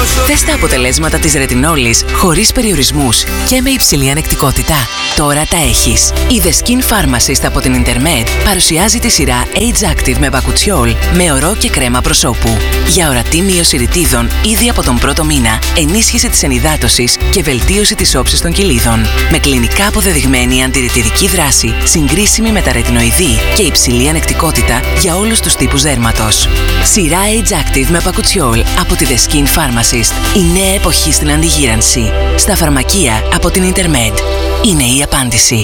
Θες τα αποτελέσματα της ρετινόλης χωρίς περιορισμούς και με υψηλή ανεκτικότητα? Τώρα τα έχεις. Η The Skin Pharmacist από την Intermed παρουσιάζει τη σειρά Age Active με μπακουτσιόλ με ορό και κρέμα προσώπου. Για ορατή μείωση ρητίδων ήδη από τον πρώτο μήνα, ενίσχυση της ενυδάτωσης και βελτίωση της όψης των κυλίδων. Με κλινικά αποδεδειγμένη αντιρρητιδική δράση, συγκρίσιμη με τα ρετινοειδή και υψηλή ανεκτικότητα για όλους τους τύπους δέρματος. Σειρά Age Active με μπακουτσιόλ από τη The Skin Pharmacist. Η νέα εποχή στην αντιγύρανση. Στα φαρμακεία από την Intermed. Είναι η απάντηση.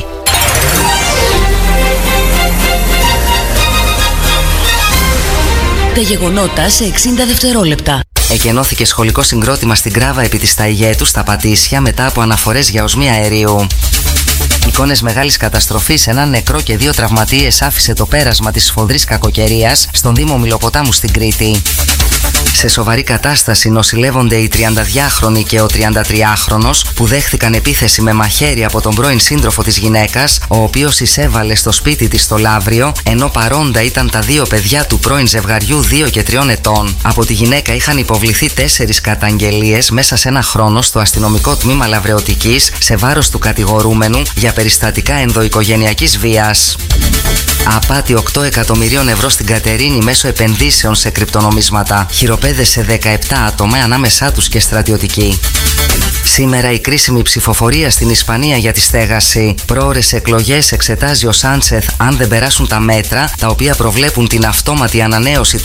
Τα γεγονότα σε 60 δευτερόλεπτα. Εκενώθηκε σχολικό συγκρότημα στην Κράβα επί της Ταϊγέτου στα Πατήσια μετά από αναφορές για οσμία αερίου. Εικόνες μεγάλης καταστροφής, έναν νεκρό και 2 τραυματίες άφησε το πέρασμα της σφοδρής κακοκαιρίας στον Δήμο Μηλοποτάμου στην Κρήτη. Σε σοβαρή κατάσταση νοσηλεύονται οι 32χρονοι και ο 33χρονος που δέχθηκαν επίθεση με μαχαίρι από τον πρώην σύντροφο της γυναίκας, ο οποίος εισέβαλε στο σπίτι της στο Λαύριο, ενώ παρόντα ήταν τα 2 παιδιά του πρώην ζευγαριού 2 και 3 ετών. Από τη γυναίκα είχαν υποβληθεί 4 καταγγελίες μέσα σε ένα χρόνο στο αστυνομικό τμήμα Λαβρεωτικής σε βάρος του κατηγορούμενου για περιστατικά ενδοοικογενειακής βίας. Απάτη 8 εκατομμυρίων ευρώ στην Κατερίνη μέσω επενδύσεων σε κρυπτονομίσματα. Χειροπέδεσε 17 άτομα, ανάμεσά τους και στρατιωτικοί. Σήμερα η κρίσιμη ψηφοφορία στην Ισπανία για τη στέγαση. Πρόωρες εκλογές εξετάζει ο Σάντσεθ αν δεν περάσουν τα μέτρα τα οποία προβλέπουν την αυτόματη ανανέωση των